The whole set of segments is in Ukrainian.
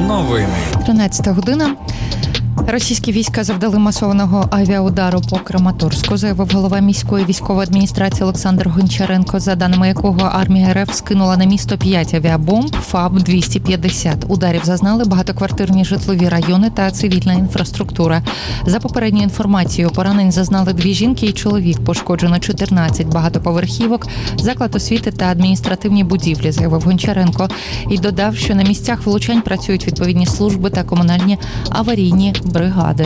Новини. 13 година. Російські війська завдали масованого авіаудару по Краматорську, заявив голова міської військової адміністрації Олександр Гончаренко, за даними якого армія РФ скинула на місто 5 авіабомб ФАБ-250. Ударів зазнали багатоквартирні житлові райони та цивільна інфраструктура. За попередньою інформацією, поранень зазнали 2 жінки і чоловік. Пошкоджено 14 багатоповерхівок, заклад освіти та адміністративні будівлі, заявив Гончаренко. І додав, що на місцях влучань працюють відповідні служби та комунальні аварійні бригади.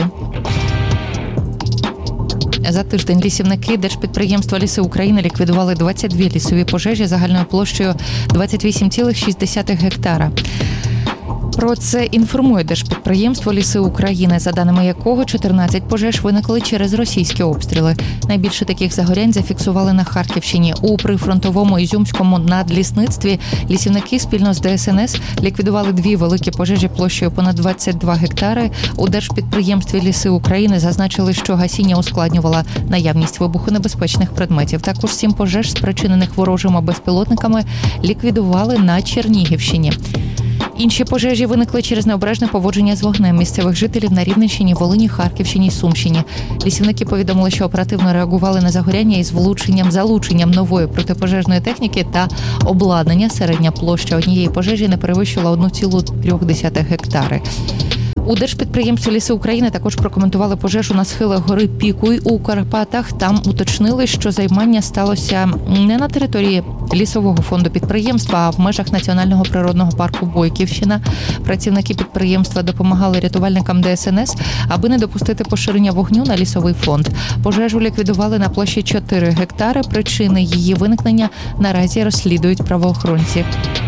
За тиждень лісівники Держпідприємства «Ліси України» ліквідували 22 лісові пожежі загальною площею 28,6 гектара. Про це інформує Держпідприємство «Ліси України», за даними якого 14 пожеж виникли через російські обстріли. Найбільше таких загорянь зафіксували на Харківщині. У прифронтовому Ізюмському надлісництві лісівники спільно з ДСНС ліквідували 2 великі пожежі площею понад 22 гектари. У Держпідприємстві «Ліси України» зазначили, що гасіння ускладнювала наявність вибухонебезпечних предметів. Також 7 пожеж, спричинених ворожими безпілотниками, ліквідували на Чернігівщині. Інші пожежі виникли через необережне поводження з вогнем місцевих жителів на Рівненщині, Волині, Харківщині і Сумщині. Лісівники повідомили, що оперативно реагували на загоряння із залученням нової протипожежної техніки та обладнання. Середня площа однієї пожежі не перевищила 1,3 гектари. У Держпідприємстві «Ліси України» також прокоментували пожежу на схилах гори Пікуй у Карпатах. Там уточнили, що займання сталося не на території лісового фонду підприємства, а в межах Національного природного парку Бойківщина. Працівники підприємства допомагали рятувальникам ДСНС, аби не допустити поширення вогню на лісовий фонд. Пожежу ліквідували на площі 4 гектари. Причини її виникнення наразі розслідують правоохоронці.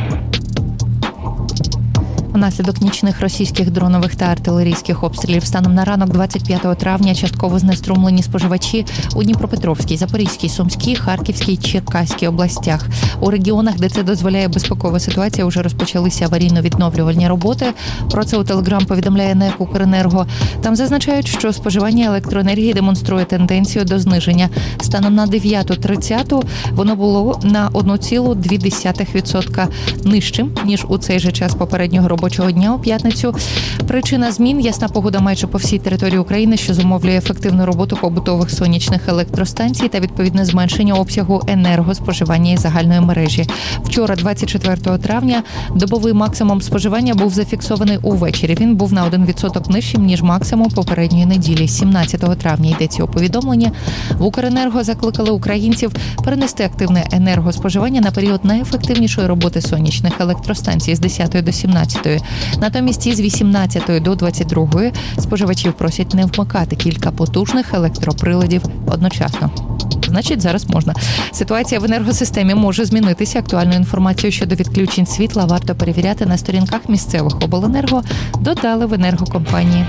Внаслідок нічних російських дронових та артилерійських обстрілів станом на ранок 25 травня частково знеструмлені споживачі у Дніпропетровській, Запорізькій, Сумській, Харківській, Черкаській областях. У регіонах, де це дозволяє безпекова ситуація, вже розпочалися аварійно-відновлювальні роботи. Про це у Телеграм повідомляє НЕК «Укренерго». Там зазначають, що споживання електроенергії демонструє тенденцію до зниження. Станом на 9:30 воно було на 1,2% нижчим, ніж у цей же час попереднього робочого дня у п'ятницю. Причина змін – ясна погода майже по всій території України, що зумовлює ефективну роботу побутових сонячних електростанцій та відповідне зменшення обсягу енергоспоживання із загальної мережі. Вчора, 24 травня, добовий максимум споживання був зафіксований увечері. Він був на 1% нижчим, ніж максимум попередньої неділі. 17 травня йдеться у повідомленні. В «Укренерго» закликали українців перенести активне енергоспоживання на період найефективнішої роботи сонячних електростанцій з 10 до 17. Натомість із 18 до 22 споживачів просять не вмикати кілька потужних електроприладів одночасно. Значить, зараз можна. Ситуація в енергосистемі може змінитися. Актуальну інформацію щодо відключень світла варто перевіряти на сторінках місцевих обленерго, додали в енергокомпанії.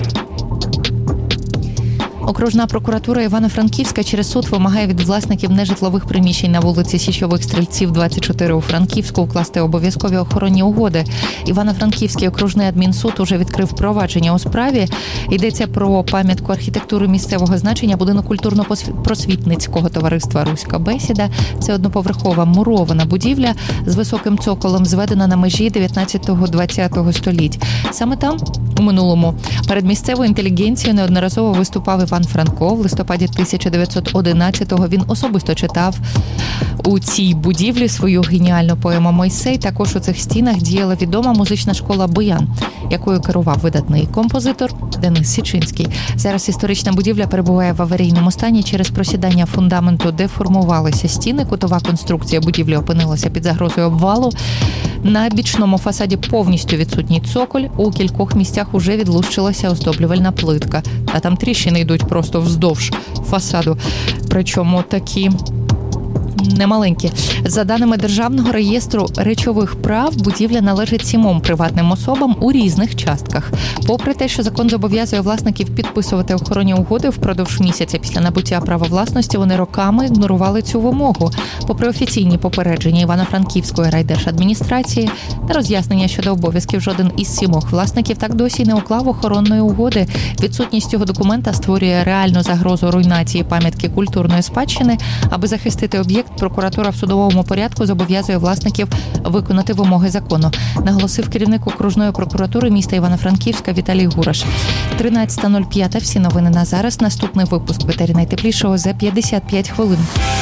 Окружна прокуратура Івано-Франківська через суд вимагає від власників нежитлових приміщень на вулиці Січових Стрільців, 24 у Франківську укласти обов'язкові охоронні угоди. Івано-Франківський окружний адмінсуд уже відкрив провадження у справі. Йдеться про пам'ятку архітектури місцевого значення, будинок культурно-просвітницького товариства «Руська бесіда». Це одноповерхова мурована будівля з високим цоколом, зведена на межі 19-20 століть. Саме там, у минулому, перед місцевою інтелігенцією неодноразово виступав Іван Франко. В листопаді 1911-го він особисто читав у цій будівлі свою геніальну поему «Мойсей». Також у цих стінах діяла відома музична школа «Буян», якою керував видатний композитор Денис Січинський. Зараз історична будівля перебуває в аварійному стані. Через просідання фундаменту деформувалися стіни. Кутова конструкція будівлі опинилася під загрозою обвалу. На бічному фасаді повністю відсутній цоколь. У кількох місцях уже відлущилася оздоблювальна плитка. А там тріщини йдуть просто вздовж фасаду. Причому такі немаленькі. За даними Державного реєстру речових прав, будівля належить 7 приватним особам у різних частках. Попри те, що закон зобов'язує власників підписувати охоронні угоди впродовж місяця після набуття права власності, вони роками ігнорували цю вимогу. Попри офіційні попередження Івано-Франківської райдержадміністрації та роз'яснення щодо обов'язків, жоден із 7 власників так досі не уклав охоронної угоди. Відсутність цього документа створює реальну загрозу руйнації пам'ятки культурної спадщини. Аби захистити об'єкт, прокуратура в судовому порядку зобов'язує власників виконати вимоги закону, наголосив керівник окружної прокуратури міста Івано-Франківська Віталій Гураш. 13:05. Всі новини на зараз. Наступний випуск в етері найтеплішого за 55 хвилин.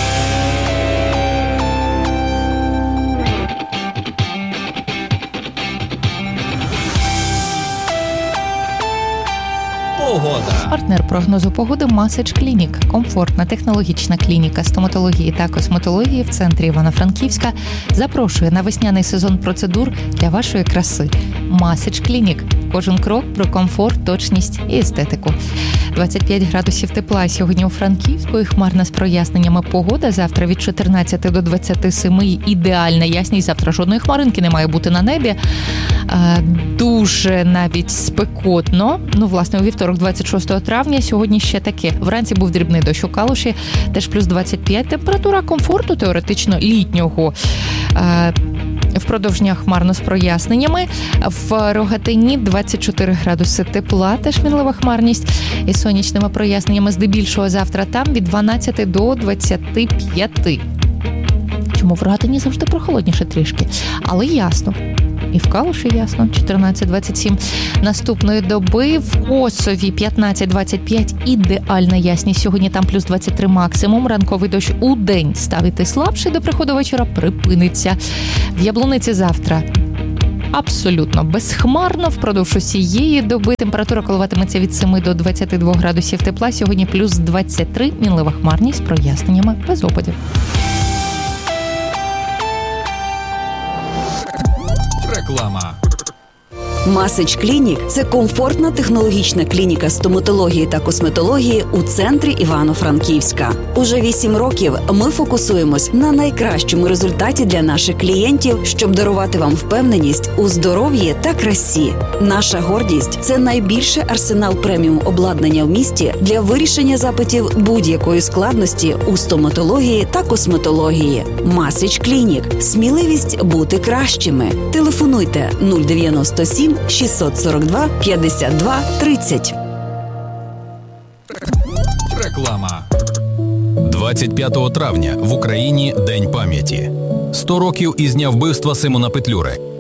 Партнер прогнозу погоди Масич Клінік. Комфортна технологічна клініка стоматології та косметології в центрі Івано-Франківська запрошує на весняний сезон процедур для вашої краси. Масич Клінік. Кожен крок про комфорт, точність і естетику. 25 градусів тепла сьогодні у Франківську і хмарна з проясненнями погода. Завтра від 14 до 27 ідеальна ясність. Завтра жодної хмаринки не має бути на небі. Дуже навіть спекотно. Власне, у вівторок 26 травня сьогодні ще таке. Вранці був дрібний дощ у Калуші, теж плюс 25. Температура комфорту, теоретично літнього. Впродовж дня хмарно з проясненнями. В Рогатині 24 градуси тепла, теж мінлива хмарність. І сонячними проясненнями здебільшого завтра там від 12 до 25. Чому в Рогатині завжди прохолодніше трішки? Але ясно. І в Калуші ясно, 14-27. Наступної доби в Косові 15-25. Ідеальна ясність. Сьогодні там плюс 23 максимум. Ранковий дощ у день став іти слабший, до приходу вечора припиниться. В Яблуниці завтра абсолютно безхмарно. Впродовж усієї доби температура коливатиметься від 7 до 22 градусів тепла. Сьогодні плюс 23. Мінлива хмарність з проясненнями без опадів. Реклама. Масич Клінік – це комфортна технологічна клініка стоматології та косметології у центрі Івано-Франківська. Уже 8 років ми фокусуємось на найкращому результаті для наших клієнтів, щоб дарувати вам впевненість у здоров'ї та красі. Наша гордість – це найбільший арсенал преміум обладнання в місті для вирішення запитів будь-якої складності у стоматології та косметології. Масич Клінік – сміливість бути кращими. Телефонуйте 097 642 52 30. Реклама. 25 травня в Україні День пам'яті. 100 років із дня вбивства Симона Петлюри.